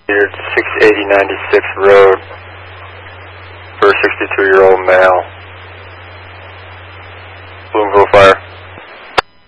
Here at 680 96th Road for a 62-year-old male. Bloomville Fire.